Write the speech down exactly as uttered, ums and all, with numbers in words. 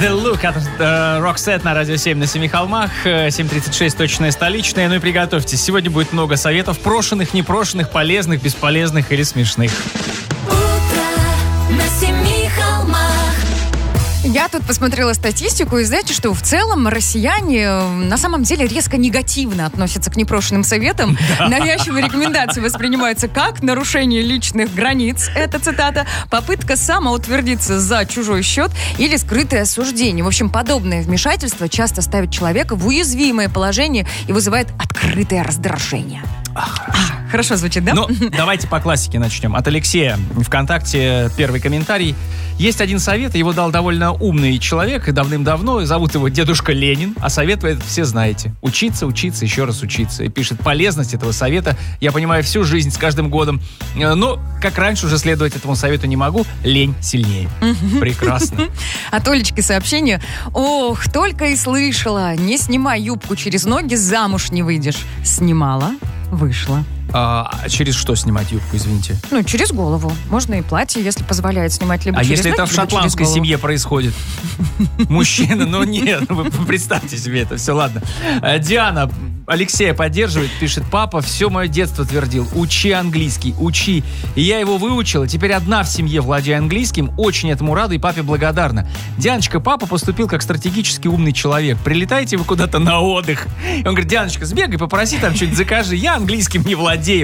The Look от э, Roxette на Радио семь на Семи холмах. семь тридцать шесть точное столичное. Ну и приготовьтесь, сегодня будет много советов. Прошенных, непрошенных, полезных, бесполезных или смешных. Утро на Семи холмах. Я тут посмотрела статистику, и знаете, что в целом россияне на самом деле резко негативно относятся к непрошенным советам. Навязчивые рекомендации воспринимаются как нарушение личных границ, это цитата, попытка самоутвердиться за чужой счет или скрытое осуждение. В общем, подобное вмешательство часто ставит человека в уязвимое положение и вызывает открытое раздражение. А, хорошо. А, хорошо звучит, да? Ну, давайте по классике начнем. От Алексея. ВКонтакте первый комментарий. Есть один совет, его дал довольно умный человек, и давным-давно, зовут его Дедушка Ленин, а совет вы это все знаете. Учиться, учиться, еще раз учиться. И пишет, полезность этого совета, я понимаю, всю жизнь с каждым годом. Но, как раньше, уже следовать этому совету не могу. Лень сильнее. Прекрасно. От Олечки сообщение. Ох, только и слышала. Не снимай юбку через ноги, замуж не выйдешь. Снимала. Вышла. А через что снимать юбку, извините? Ну, через голову. Можно и платье, если позволяет снимать либо а через если ноги, это в либо шотландской через семье происходит? Мужчина, ну нет, вы представьте себе это, все, ладно. Диана Алексея поддерживает, пишет, папа все мое детство твердил, учи английский, учи. И я его выучила, теперь одна в семье владею английским, очень этому рада и папе благодарна. Дианочка, папа поступил как стратегически умный человек. Прилетаете вы куда-то на отдых. И он говорит, Дианочка, сбегай, попроси там что-нибудь закажи, я английским не владею.